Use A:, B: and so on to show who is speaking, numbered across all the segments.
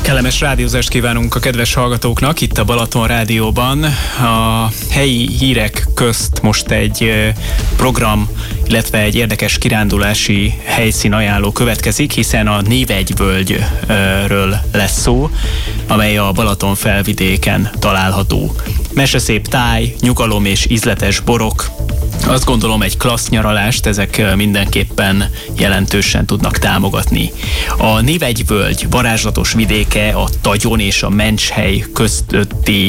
A: Kellemes rádiózást kívánunk a kedves hallgatóknak itt a Balaton Rádióban. A helyi hírek közt most egy program, illetve egy érdekes kirándulási helyszín ajánló következik, hiszen a Névegyvölgyről lesz szó, amely a Balaton felvidéken található. Meseszép táj, nyugalom és ízletes borok. Azt gondolom, egy klassz nyaralást ezek mindenképpen jelentősen tudnak támogatni. A Névegyvölgy varázslatos vidéke a Tagyon és a Mencshely közötti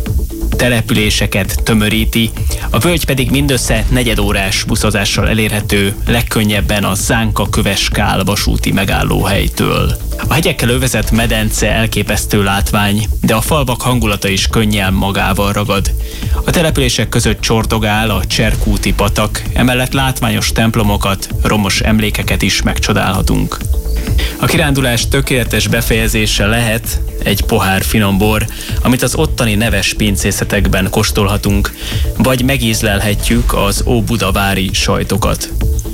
A: településeket tömöríti, a völgy pedig mindössze negyedórás buszozással elérhető, legkönnyebben a Zánka-Köveskál vasúti megállóhelytől. A hegyekkel övezett medence elképesztő látvány, de a falvak hangulata is könnyen magával ragad. A települések között csordogál a Cserkúti patak, emellett látványos templomokat, romos emlékeket is megcsodálhatunk. A kirándulás tökéletes befejezése lehet egy pohár finom bor, amit az ottani neves pincészetekben kóstolhatunk, vagy megízlelhetjük az óbudavári sajtokat.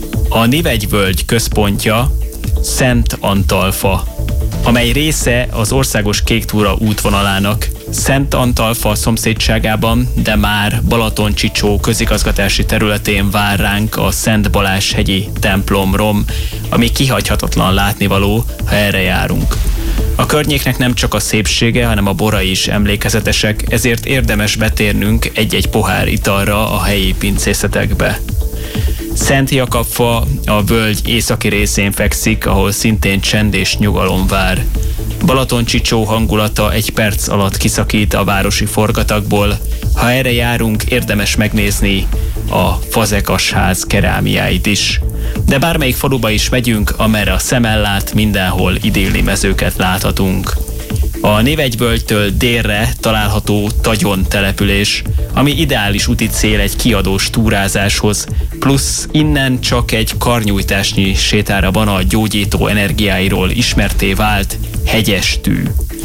A: A Névegyvölgy központja Szent Antalfa, amely része az országos kéktúra útvonalának. Szent Antalfa szomszédságában, de már Balaton-Csicsó közigazgatási területén vár ránk a Szent Balázs-hegyi templom-rom, ami kihagyhatatlan látnivaló, ha erre járunk. A környéknek nem csak a szépsége, hanem a borai is emlékezetesek, ezért érdemes betérnünk egy-egy pohár italra a helyi pincészetekbe. Szent Jakab-fa a völgy északi részén fekszik, ahol szintén csend és nyugalom vár. Balaton-Csicsó hangulata egy perc alatt kiszakít a városi forgatagból. Ha erre járunk, érdemes megnézni a Fazekas-ház kerámiáit is. De bármelyik faluba is megyünk, amerre a szem ellát, mindenhol idilli mezőket láthatunk. A Névegyvölgytől délre található Tagyon település, ami ideális úti cél egy kiadós túrázáshoz, plusz innen csak egy karnyújtásnyi sétára van a gyógyító energiáiról ismertté vált Hegyestű.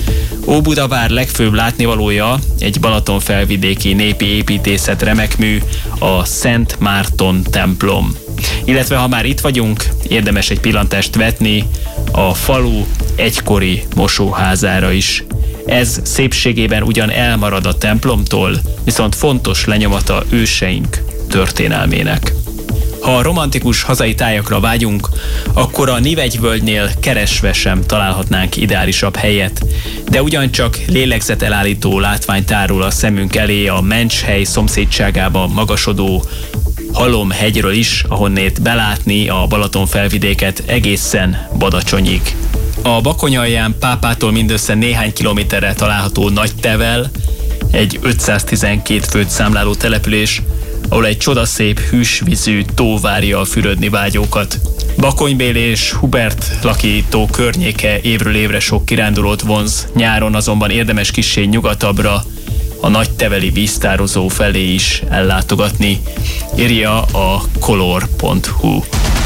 A: Óbudavár legfőbb látnivalója egy Balaton-felvidéki népi építészet remekmű, a Szent Márton templom. Illetve ha már itt vagyunk, érdemes egy pillantást vetni a falu egykori mosóházára is. Ez szépségében ugyan elmarad a templomtól, viszont fontos lenyomata őseink történelmének. Ha a romantikus hazai tájakra vágyunk, akkor a Névegyvölgynél keresve sem találhatnánk ideálisabb helyet, de ugyancsak lélegzetelállító látvány tárul a szemünk elé a Mencshely szomszédságában magasodó Halomhegyről is, ahonnét belátni a Balaton felvidéket egészen Badacsonyig. A Bakony alján Pápától mindössze néhány kilométerre található Nagytevel, egy 512 főt számláló település, ahol egy csodaszép hűsvízű tó várja a fürödni vágyókat. Bakonybél és Hubert Laki tó környéke évről évre sok kirándulót vonz, nyáron azonban érdemes kissé nyugatabbra, a nagyteveli víztározó felé is ellátogatni, írja a color.hu.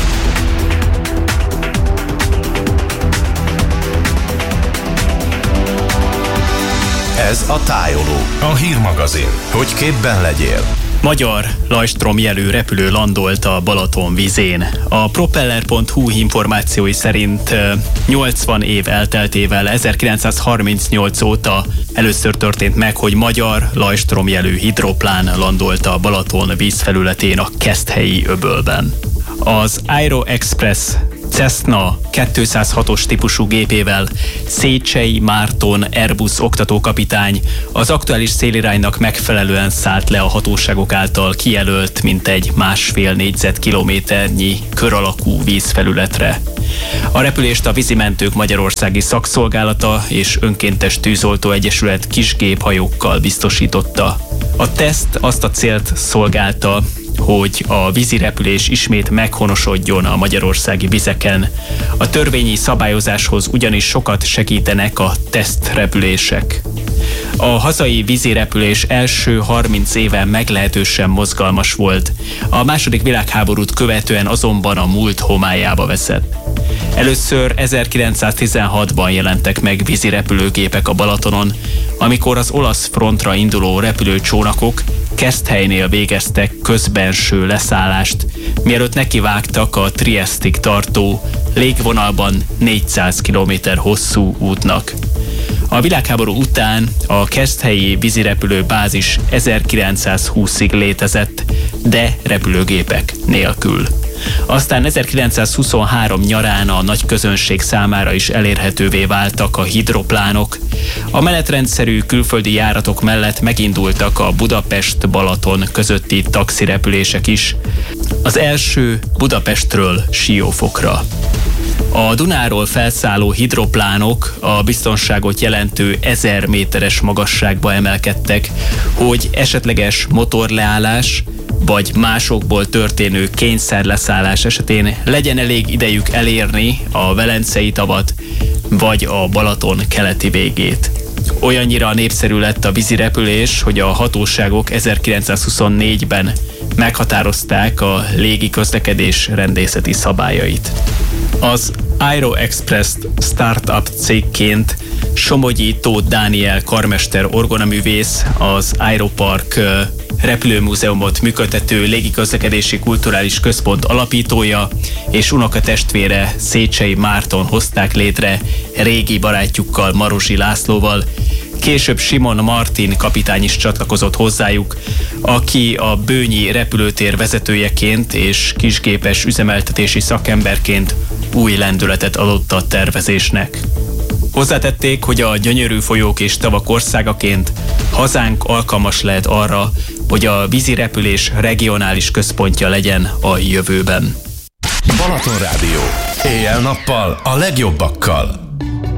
B: Ez a Tájoló, a hírmagazin, hogy képben legyél.
A: Magyar Lajstrom jelű repülő landolt a Balaton vízén. A Propeller.hu információi szerint 80 év elteltével 1938 óta először történt meg, hogy magyar Lajstrom jelű hidroplán landolt a Balaton vízfelületén a Keszthelyi öbölben. Az Aero Express Cessna 206-os típusú gépével Széchenyi Márton Airbus oktatókapitány az aktuális széliránynak megfelelően szállt le a hatóságok által kijelölt mintegy 1,5 négyzetkilométernyi kör alakú vízfelületre. A repülést a Vízimentők Magyarországi Szakszolgálata és Önkéntes Tűzoltó Egyesület kisgéphajókkal biztosította. A teszt azt a célt szolgálta, hogy a vízirepülés ismét meghonosodjon a magyarországi vizeken. A törvényi szabályozáshoz ugyanis sokat segítenek a tesztrepülések. A hazai vízirepülés első 30 éve meglehetősen mozgalmas volt. A II. Világháborút követően azonban a múlt homályába veszett. Először 1916-ban jelentek meg vízirepülőgépek a Balatonon, amikor az olasz frontra induló repülőcsónakok Keszthelynél végeztek közbenső leszállást, mielőtt nekivágtak a Triesztig tartó, légvonalban 400 km hosszú útnak. A világháború után a keszthelyi vízirepülő bázis 1920-ig létezett, de repülőgépek nélkül. Aztán 1923 nyarán a nagy közönség számára is elérhetővé váltak a hidroplánok. A menetrendszerű külföldi járatok mellett megindultak a Budapest-Balaton közötti taxirepülések is. Az első Budapestről Siófokra. A Dunáról felszálló hidroplánok a biztonságot jelentő 1000 méteres magasságba emelkedtek, hogy esetleges motorleállás vagy másokból történő kényszerleszállás esetén legyen elég idejük elérni a Velencei tavat vagy a Balaton keleti végét. Olyannyira népszerű lett a vízirepülés, hogy a hatóságok 1924-ben meghatározták a légiközlekedés rendészeti szabályait. Az Aero-Express startup cégként Somogyi Tóth Dániel karmester orgonaművész, az Aeropark repülőmúzeumot működtető légiközlekedési kulturális központ alapítója és unokatestvére Széchenyi Márton hozták létre régi barátjukkal, Marosi Lászlóval. Később Simon Martin kapitány is csatlakozott hozzájuk, aki a bőnyi repülőtér vezetőjeként és kisgépes üzemeltetési szakemberként új lendületet adott a tervezésnek. Hozzátették, hogy a gyönyörű folyók és tavak országaként hazánk alkalmas lehet arra, hogy a vízirepülés regionális központja legyen a jövőben.
B: Balaton Rádió. Éjjel-nappal a legjobbakkal.